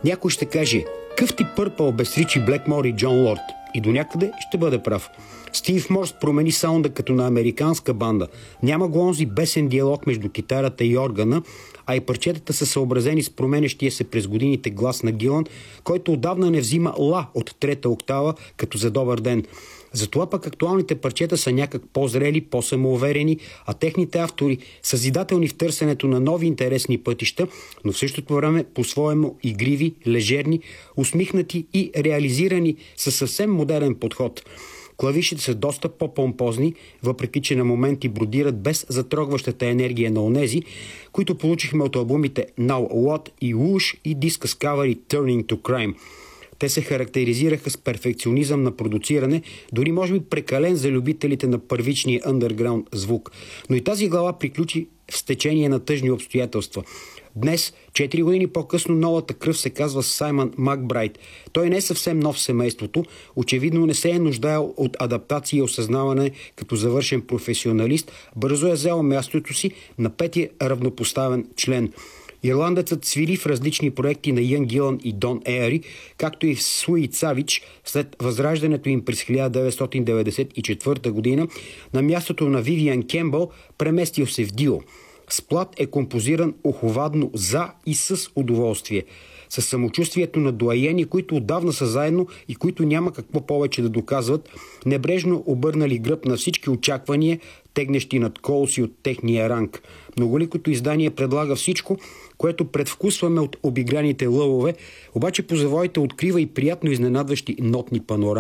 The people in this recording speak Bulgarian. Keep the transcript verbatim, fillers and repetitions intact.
Някой ще каже: къв ти Пърпъл без Ричи Блейкмор и Джон Лорд? И до някъде ще бъде прав. Стив Морс промени саунда като на американска банда. Няма го онзи бесен диалог между китарата и органа, а и парчетата са съобразени с променещия се през годините глас на Гилан, който отдавна не взима ла от трета октава, като за добър ден. Затова пък актуалните парчета са някак по-зрели, по-самоуверени, а техните автори съзидателни в търсенето на нови интересни пътища, но в същото време по-своему игриви, лежерни, усмихнати и реализирани със съвсем модерен подход. Клавишите са доста по-помпозни, въпреки че на моменти бродират без затрогващата енергия на онези, които получихме от албумите Now What и Whoosh и диска с кавъри Turning to Crime. Те се характеризираха с перфекционизъм на продуциране, дори може би прекален за любителите на първичния underground звук. Но и тази глава приключи в стечение на тъжни обстоятелства. Днес, четири години по-късно, новата кръв се казва Саймън Макбрайт. Той не е съвсем нов в семейството, очевидно не се е нуждаел от адаптация и осъзнаване като завършен професионалист, бързо е взел мястото си на петия равнопоставен член. Ирландецът свири в различни проекти на Иан Гилан и Дон Ейри, както и в Суи Савич след възраждането им през хиляда деветстотин деветдесет и четвърта година на мястото на Вивиан Кембъл, преместил се в Дио. Сплат е композиран уховадно за и с удоволствие, с самочувствието на доайени, които отдавна са заедно и които няма какво повече да доказват, небрежно обърнали гръб на всички очаквания, тегнещи над колоси от техния ранг. Многоликото издание предлага всичко, което предвкусваме от обиграните лъвове, обаче по завоите открива и приятно изненадващи нотни панорами.